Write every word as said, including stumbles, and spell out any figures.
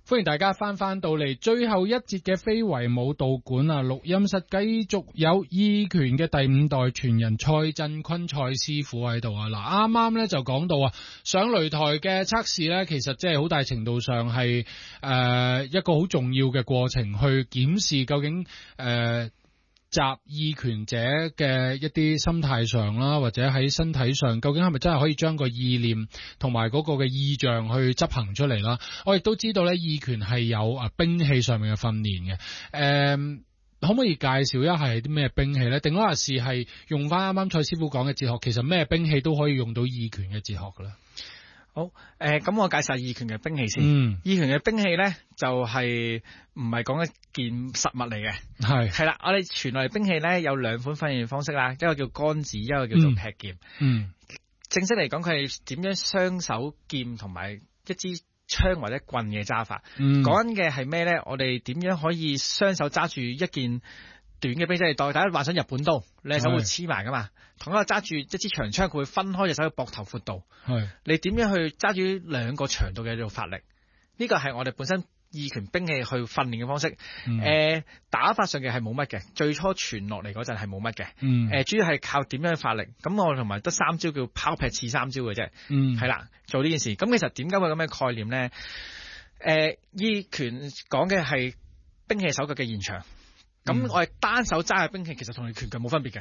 歡迎大家翻翻到嚟最後一節嘅非遺武道館啊！錄音室繼續有意拳嘅第五代傳人蔡振坤蔡師傅喺度啊！嗱，啱啱咧就講到啊，上擂台嘅測試咧，其實即係好大程度上係誒、呃、一個好重要嘅過程，去檢視究竟誒。呃集意拳者嘅一啲心態上啦，或者喺身體上，究竟係咪真係可以將個意念同埋嗰個嘅意象去執行出嚟啦？我亦都知道咧，意拳係有啊兵器上面嘅訓練嘅。誒、嗯，可唔可以介紹一下係啲咩兵器咧？定還是係用翻啱啱蔡師傅講嘅哲學，其實咩兵器都可以用到意拳嘅哲學噶啦？ 好，誒、呃，咁我介紹意拳嘅兵器先。 嗯，意拳嘅兵器咧，就係唔係講一件實物嚟嘅。 係係啦，我哋傳來兵器咧有兩款訓練方式啦，一個叫桿子，一個叫做劈劍。 嗯， 正式嚟講，佢係點樣雙手劍同埋一支槍或者棍嘅揸法。 嗯， 講緊嘅係咩咧？我哋點樣可以雙手揸住一件短嘅兵器？代大家幻想日本刀，你手會黐埋噶嘛？同一個揸住一支長槍，佢會分開隻手嘅膊頭闊度。係你點樣去揸住兩個長度嘅做法力？呢個係我哋本身意拳兵器去訓練嘅方式。誒、嗯呃，打法上嘅係冇乜嘅，最初傳落嚟嗰陣係冇乜嘅。誒、嗯呃，主要係靠點樣嘅發力。咁我同埋得三招叫拋劈刺三招嘅啫。嗯，係啦，做呢件事。咁其實點解會咁嘅概念咧？誒、呃，意拳講嘅係兵器手腳嘅現場。咁、嗯、我哋單手揸嘅兵器其實同你拳腳冇分別嘅。